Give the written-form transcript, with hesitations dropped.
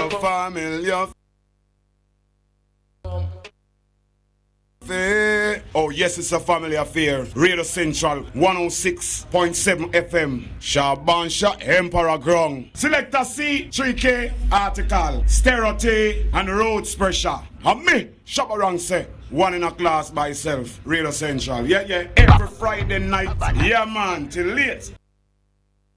your family affair. Oh yes, it's a family affair. Radio Central 106.7 FM. Shaban Shah Emperor Grong. Selector C 3K article. Stereo and Roads Pressure. And me, Shabarang say, one in a class by itself. Radio Central. Yeah. Every Friday night. Yeah man, till late.